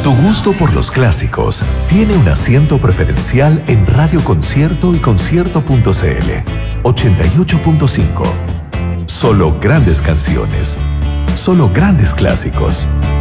Tu gusto por los clásicos tiene un asiento preferencial en Radio Concierto y Concierto.cl 88.5. Solo grandes canciones. Solo grandes clásicos.